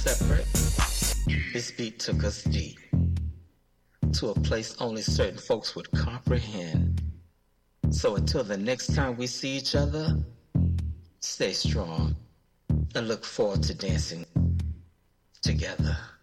separate, this beat took us deep, to a place only certain folks would comprehend. So until the next time we see each other, stay strong and look forward to dancing together.